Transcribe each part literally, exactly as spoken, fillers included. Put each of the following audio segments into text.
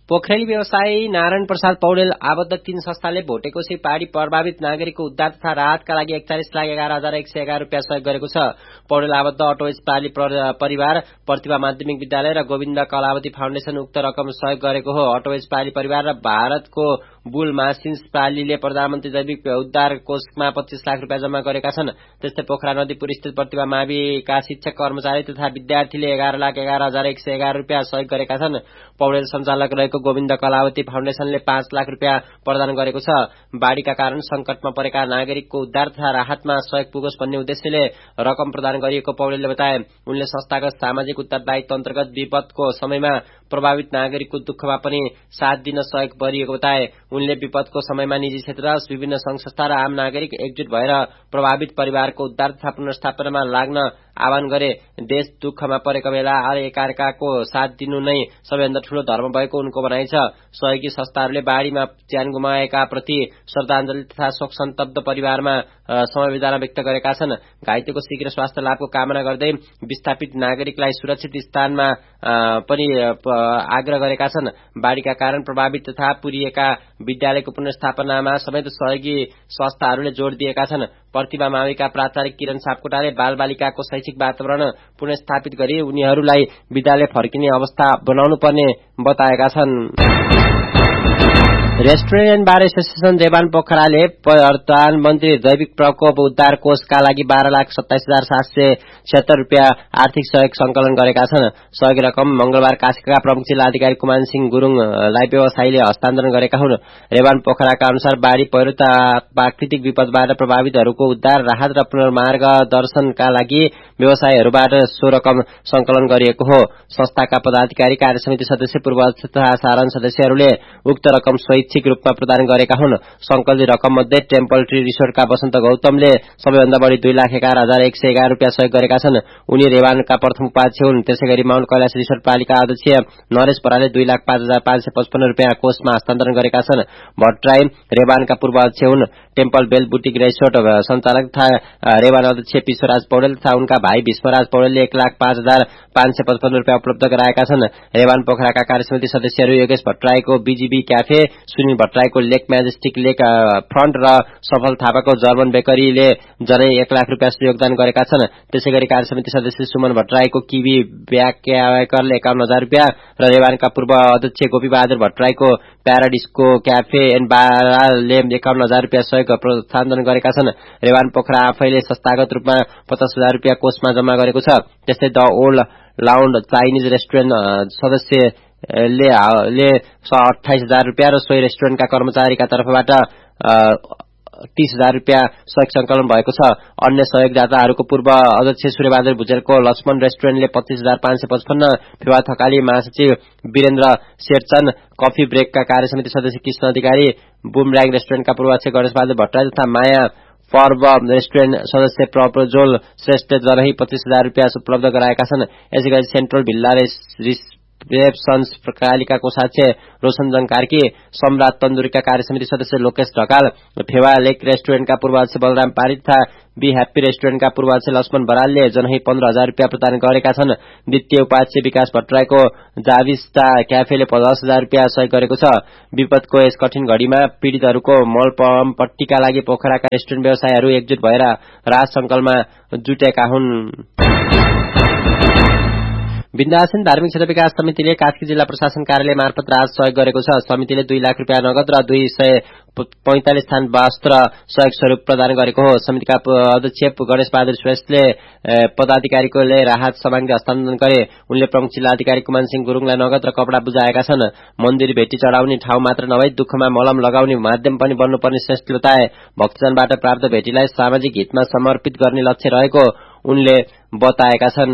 पोखरेली व्यवसायी नारायण प्रसाद पौडेल आबद्ध तीन संस्थाले भोटेकोशी पहाडी प्रभावित नागरिकको उद्धार तथा राहतका लागि एकचालिस लाख एघार हजार एक सय एघार रुपियाँ सहयोग गरेको छ। पौडेल आबद्ध अटोवेज पाली परिवार, प्रतिभा माध्यमिक विद्यालय र गोविन्द कलावती फाउन्डेशन उक्त रकम सहयोग गरेको हो। अटोवेज पाली परिवार र भारतको बुल मासिन्स पालीले प्रधानमन्त्री जैविक उद्धार कोषमा पच्चीस लाख रुपियाँ जम्मा गरेका छन्। त्यस्तै पोखरा नदीपुर स्थित प्रतिभा माविका शिक्षक कर्मचारी तथा विद्यार्थीले एघार लाख एघार हजार एक सय एघार रुपियाँ सहयोग गरेका छन्। पौडेल सञ्चालक रहेको गोविन्द कलावती फाउन्डेशनले पाँच लाख रुपियाँ प्रदान गरेको छ। बाढ़ीका कारण संकटमा परेका नागरिकको उद्धार तथा राहतमा सहयोग पुगोस् भन्ने उद्देश्यले रकम प्रदान गरिएको पौडेलले बताए। उनले संस्थागत सामाजिक उत्तरदायित्व अन्तर्गत विपदको समयमा प्रभावित नागरिकको दुःखमा पनि साथ दिन सहयोग गरिएको बताए। उनले विपदको समयमा निजी क्षेत्र, विभिन्न संघ संस्था र आम नागरिक एकजुट भएर प्रभावित परिवारको उद्धार तथा पुनर्स्थापनामा लाग्न आह्वान गरे। देश दुःखमा परेको बेला एकअर्काको साथ दिनु नै सबैभन्दा ठूलो धर्म भएको उनको भनाइ छ। सहयोगी संस्थाहरूले बाढ़ीमा ज्यान गुमाएका प्रति श्रद्धाञ्जली तथा शोक सन्तप्त परिवारमा समवेदना व्यक्त गरेका छन्। घाइतेको शीघ्र स्वास्थ्य लाभको कामना गर्दै विस्थापित नागरिकलाई सुरक्षित स्थानमा पनि आग्रह गरेका छन्। बाढ़ीका कारण प्रभावित तथा पुरिएका विद्यालयको पुनर्स्थापनामा समेत सहयोगी संस्थाहरूले जोड़ दिएका छन्। प्रतिभा माविका प्राचार्य किरण सापकोटाले बालबालिकाको शैक्षिक वातावरण पुनर्स्थापित गरी उनीहरूलाई विद्यालय फर्किने अवस्था बनाउनु पर्ने बताएका छन्। Restaurant and bar association Reban पोखराले प्रधानमन्त्री जैविक प्रकोप उद्धार कोषका लागि बाह्र लाख सत्ताइस हजार सात सय छिहत्तर रुपियाँ आर्थिक सहयोग संकलन गरेका छन्। सहयोग रकम मंगलबार कास्कीका प्रमुख जिल्ला अधिकारी कुमान सिंह गुरुङलाई व्यवसायीले हस्तान्तरण गरेका हुन्। रेबान पोखराका अनुसार बाढ़ी, पहिरो तथा प्राकृतिक विपदबाट प्रभावितहरूको उद्धार, राहत र पुनर्मार्गदर्शनका लागि व्यवसायीहरूबाट सो रकम संकलन गरिएको हो। संस्थाका पदाधिकारी, कार्यसमिति सदस्य, पूर्व तथा साधारण सदस्यहरूले उक्त रकम स्वैच्छिक रूपमा प्रदान गरेका हुन्। संकलित रकम मध्ये टेम्पल ट्री रिसोर्टका वसन्त गौतमले सबैभन्दा बढी दुई लाख एघार हजार एक सय एघार रुपियाँ सहयोग गरेका छन्। उनी रेबानका प्रथम उपाध्यक्ष हुन्। त्यसैगरी माउन्ट कैलाश रिसोर्ट पालिका अध्यक्ष नरेश पराले दुई लाख पाँच हजार पाँच सय पचपन्न रुपियाँ कोषमा हस्तान्तरण गरेका छन्। भट्टराई रेबानका पूर्व अध्यक्ष हुन्। टेम्पल बेल बुटिक रिसोर्ट सञ्चालक तथा रेबान अध्यक्ष विश्वराज पौडेल तथा उनका भाइ भीष्मराज पौडेलले एक लाख पाँच हजार पाँच सय पचपन्न रुपियाँ उपलब्ध गराएका छन्। रेबान पोखराका कार्यसमिति सदस्यहरू योगेश भट्टराईको बीजीबी क्याफे, सुनिल भट्टराईको लेक म्याजेस्टिक लेक फ्रन्ट र सफल थापाको जर्मन बेकरीले जनै एक लाख रुपियाँ योगदान गरेका छन्। त्यसैगरी कार्यसमिति सदस्य सुमन भट्टराईको किवी ब्याकरले एकाउन्न हजार रुपियाँ र रेबानका पूर्व अध्यक्ष गोपीबहादुर भट्टराईको प्याराडिस्को क्याफे एन्ड बारले एकाउन्न हजार रुपियाँ सहयोग हस्तान्तरण गरेका छन्। रेबान पोखरा आफैले संस्थागत रूपमा पचास हजार रुपियाँ कोषमा जम्मा गरेको छ। त्यस्तै द ओल्ड लाउन्ड चाइनिज रेस्टुरेन्ट सदस्य ले अठाइस हजार रुपियाँ र सोही रेस्टुरेन्टका कर्मचारीका तर्फबाट तीस हजार रुपियाँ सहयोग संकलन भएको छ। अन्य सहयोगदाताहरूको पूर्व अध्यक्ष सूर्यबहादुर भुजेलको लक्ष्मण रेस्टुरेन्टले पच्चीस हजार पाँच सय पचपन्न, फेवा थकाली महासचिव वीरेन्द्र शेरचन, कफी ब्रेकका कार्यसमिति सदस्य कृष्ण अधिकारी, बुमराङ रेस्टुरेन्टका पूर्व अध्यक्ष गणेशबहादुर भट्टराई तथा माया पर्व रेस्टुरेन्ट सदस्य प्रप्रज्वल श्रेष्ठ जनै पच्चीस हजार रुपियाँ उपलब्ध गराएका छन्। यसैगरी सेन्ट्रल भिल्ला रिसेप्सन्स कालिका कोषाध्यक्ष रोशनजङ कार्की, सम्राट तन्दुरीका कार्यसमिति सदस्य लोकेश ढकाल, फेवा लेक रेस्टुरेन्टका पूर्व अध्यक्ष बलराम पारित तथा बी ह्याप्पी रेस्टुरेन्टका पूर्व अध्यक्ष लक्ष्मण बरालले जनै पन्ध्र हजार रुपियाँ प्रदान गरेका छन्। द्वितीय उपाध्यक्ष विकास भट्टराईको जाविस्ता क्याफेले पचास हजार रुपियाँ सहयोग गरेको छ। विपदको यस कठिन घड़ीमा पीड़ितहरूको मलपट्टीका लागि पोखराका रेस्टुरेन्ट व्यवसायीहरू एकजुट भएर राहत संकलनमा जुटेका हुन्। विन्ध्याचल धार्मिक क्षेत्र विकास समितिले कास्की जिल्ला प्रशासन कार्यालय मार्फत राहत सहयोग गरेको छ। समितिले दुई लाख रुपियाँ नगद र दुई सय पैंतालिस थान वस्त्र सहयोग स्वरूप प्रदान गरेको हो। समितिका अध्यक्ष गणेश बहादुर श्रेष्ठले पदाधिकारीकोले राहत सामग्री हस्तान्तरण गरे। उनले प्रमुख जिल्ला अधिकारी कुमान सिंह गुरुङलाई नगद र कपडा बुझाएका छन्। मन्दिर भेटी चढाउने ठाउँ मात्र नभई दुःखमा मलम लगाउने माध्यम पनि बन्नुपर्ने श्रेष्ठले बताए। भक्तजनबाट प्राप्त भेटीलाई सामाजिक हितमा समर्पित गर्ने लक्ष्य रहेको उनले बताएका छन्।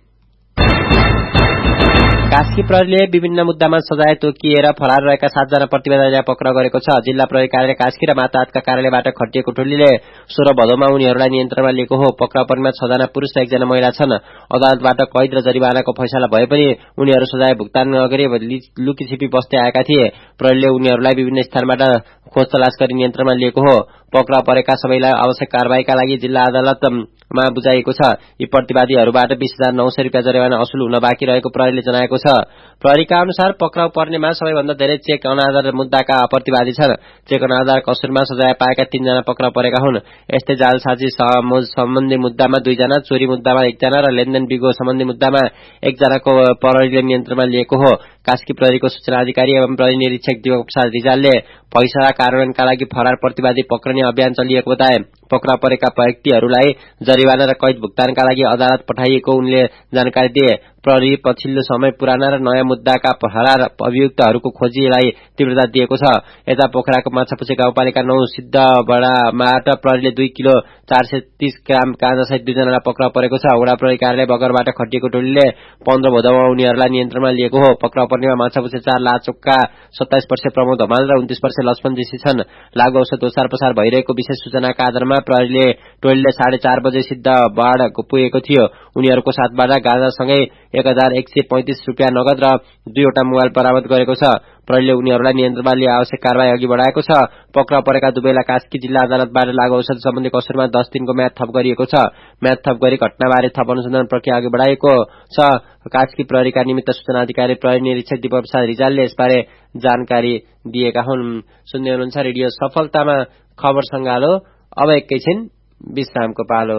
कास्की प्रहरीले विभिन्न मुद्दामा सजाय तोकिएर फरार रहेका सातजना प्रतिवादीलाई पक्राउ गरेको छ। जिल्ला प्रहरी कार्यालय कास्की र माताहतका कार्यालयबाट खटिएको टोलीले सोह्र भदौमा उनीहरूलाई नियन्त्रणमा लिएको हो। पक्राउ परेमा छजना पुरुष र एकजना महिला छन्। अदालतबाट कैद र जरिवानाको फैसला भए पनि उनीहरू सजाय भुक्तान नगरी लुकीछिपी बस्दै आएका थिए। प्रहरीले उनीहरूलाई विभिन्न स्थानबाट खोज तलास गरी नियन्त्रणमा लिएको हो। पक्राउ परेका सबैलाई आवश्यक कारबाहीका लागि जिल्ला अदालतमा बुझाइएको छ। यी प्रतिवादीहरूबाट बीस हजार नौ सय रुपियाँ जरिवाना असुल हुन बाँकी रहेको प्रहरीले जनाएको छ। प्रहरीका अनुसार पक्राउ पर्नेमा सबैभन्दा धेरै चेक अनादर मुद्दाका प्रतिवादी छन्। चेक अनादर कसुरमा सजाय पाएका तीनजना पक्राउ परेका हुन्। यस्तै जालसाजी सम्बन्धी मुद्दामा दुईजना, चोरी मुद्दामा एकजना र लेनदेन बिगो सम्बन्धी मुद्दामा एकजनाको प्रहरीले नियन्त्रणमा लिएको हो। कास्की प्रहरीको सूचना अधिकारी एवं प्रहरी निरीक्षक दिपक प्रसाद रिजालले पैसा कार्यान्वयनका लागि फरार प्रतिवादी पक्रने अभियान चलिएको बताए। पक्राउ परेका व्यक्तिहरूलाई जरिवाना र कैद भुक्तानका लागि अदालत पठाइएको उनले जानकारी दिए। प्रहरी पछिल्लो समय पुराना र नयाँ मुद्दाका फरार अभियुक्तहरूको खोजीलाई तीव्रता दिएको छ। यता पोखराको माछापुछे गाउँपालिका नौ सिद्धबडाबाट प्रहरीले दुई किलो चार सय तीस ग्राम गाँजासहित दुईजनालाई पक्राउ परेको छ। वडा प्रहरी कार्यालय बगरबाट खटिएको टोलीले पन्ध्र भदौमा उनीहरूलाई नियन्त्रणमा लिएको हो। पक्राउ पर्नेमा माछापुछे चार लाचोकका सत्ताइस वर्षीय प्रमोद हमाल र उन्तीस वर्षीय लक्ष्मण जोशी छन्। लागु औषध ओसार पसार भइरहेको विशेष सूचनाका आधारमा प्रहरीले टोलीले साढे चार बजे सिद्धबाड पुगेको थियो। उनीहरूको साथबाट गाँजासँगै एक हजार एक सय पैंतिस रुपियाँ नगद र दुईवटा मोबाइल बरामद गरेको छ। प्रहरीले उनीहरूलाई नियन्त्रणमा लिए आवश्यक कारबाही अघि बढाएको छ। पक्राउ परेका दुवैलाई कास्की जिल्ला अदालतबाट लागु औषध सम्बन्धी कसुरमा दस दिनको म्याद थप गरिएको छ। म्याद थप गरी घटनाबारे थप अनुसन्धान प्रक्रिया अघि बढाएको छ। कास्की प्रहरीका निमित्त सूचना अधिकारी प्रहरी निरीक्षक दीपक प्रसाद रिजालले यसबारे जानकारी दिएका हुन्। सुन्दै हुनुहुन्छ रेडियो सफलतामा खबर संगालो। अब एकैछिन विश्रामको पालो।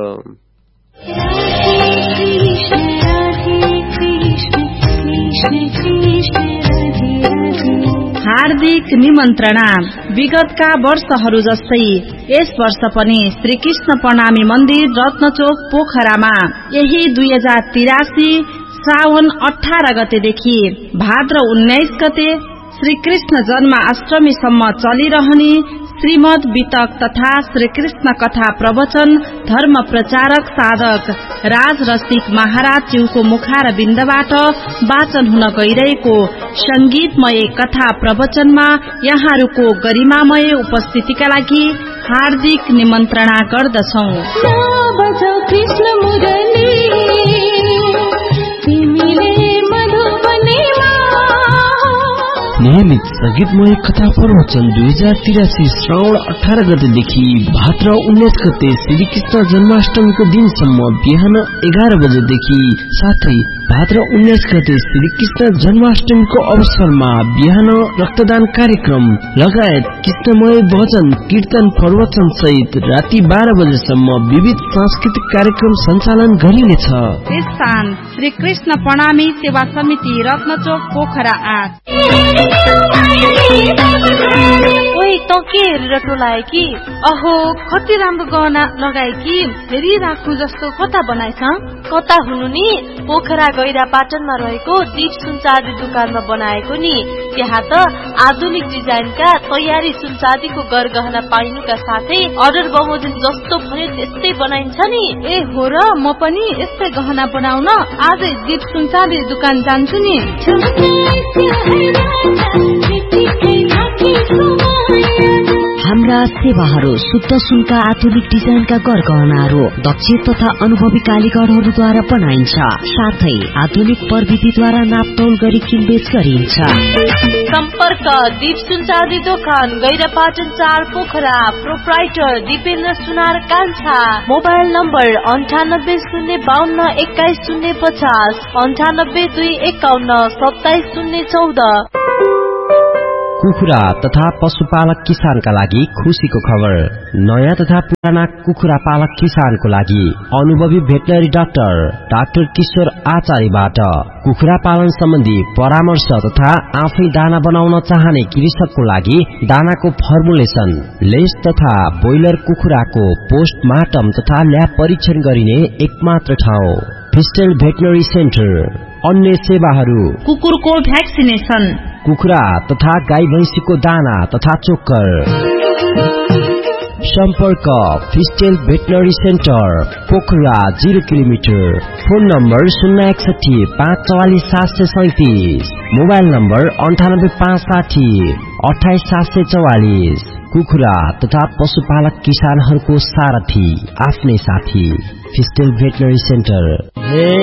हार्दिक निमन्त्रणा। विगतका वर्षहरू जस्तै यस वर्ष पनि श्री कृष्ण प्रणामी मन्दिर रत्नचोक पोखरामा यही दुई हजार तिरासी श्रावण अठार गतेदेखि भाद्र उन्नाइस गते श्री कृष्ण जन्माष्टमीसम्म चलिरहने श्रीमद वितक तथा श्री कृष्ण कथा प्रवचन धर्म प्रचारक साधक राज रसिक महाराज ज्यूको मुखार बिन्दबाट वाचन हुन गइरहेको संगीतमय कथा प्रवचनमा यहाँहरूको गरिमामय उपस्थितिका लागि हार्दिक निमन्त्रणा गर्दछौ। कृष्ण मुरली नियमित संगीतमय कथा प्रवचन दुई हजार तिरासी श्रावण अठार गतेदेखि भाद्र उन्नाइस गते श्रीकृष्ण जन्माष्टमीको दिनसम्म बिहान एघार बजेदेखि साथै भाद्र उन्नाइस गते श्रीकृष्ण जन्माष्टमीको अवसरमा बिहान रक्तदान कार्यक्रम लगायत कृष्णमय भजन कीर्तन प्रवचन सहित राति बाह्र बजेसम्म विविध सांस्कृतिक कार्यक्रम सञ्चालन गरिनेछ। स्थान श्री कृष्ण प्रणामी सेवा समिति रत्नचोक पोखरा आठ। ओइ त के हेरेर टोलाए कि? अहो कति राम्रो गहना लगाए कि फेरि राख्नु जस्तो कता बनाएछ? कता हुनु नि पोखरा गैरा पाटनमा रहेको दीप सुनचाँदी दुकानमा बनाएको नि। त्यहाँ त आधुनिक डिजाइनका तयारी सुनचाँदीको गरगहना पाइनुका साथै अर्डर बमोजिम जस्तो भन्यो त्यस्तै बनाइन्छ नि। ए हो र, म पनि यस्तै गहना बनाउन आजै दीप सुनचाँदी दुकान जान्छु नि। हाम्रा सेवाहरू शुद्ध सुनका आधुनिक डिजाइनका गरगहनाहरू दक्ष तथा अनुभवी कालीगरहरूद्वारा बनाइन्छ। साथै आधुनिक प्रविधिद्वारा नापतौल गरी किनबेच गरिन्छ। सम्पर्क दीप सुनचाँदी दोकान गैरापाटन चार पोखरा। प्रोप्राइटर दिपेन्द्र सुनार कान्छा। मोबाइल नम्बर अन्ठानब्बे शून्य बाहन्न एक्काइस शून्य पचास अन्ठानब्बे दुई एकाउन्न सत्ताइस शून्य चौध। कुखुरा तथा पशुपालक किसानका लागि खुशीको खबर। नयाँ तथा पुराना कुखुरा पालक किसानको लागि अनुभवी भेटनरी डाक्टर डाक्टर किशोर आचार्यबाट कुखुरा पालन सम्बन्धी परामर्श तथा आफै दाना बनाउन चाहने कृषकको लागि दानाको फर्मुलेसन, लेस तथा ब्रोइलर कुखुराको पोस्टमार्टम तथा ल्याब परीक्षण गरिने एकमात्र ठाउँ फिस्टेल भेटनरी सेन्टर। अन्य सेवाहरू कुकुरको भ्याक्सिनेसन, कुखुरा तथा गाई भैंसीको दाना तथा चोक्कर। सम्पर्क फिस्टेल veterinary centre Pokhara zero kilometre. Phone number शून्य एकसठी पाँच चौवालिस सात सय सैतिस। मोबाइल नम्बर अन्ठानब्बे पाँच साठी अठाइस सात सय चौवालिस। कुखुरा तथा पशुपालक किसानहरूको सारथी आफ्नै साथी फिस्टेल भेटनरी सेन्टर।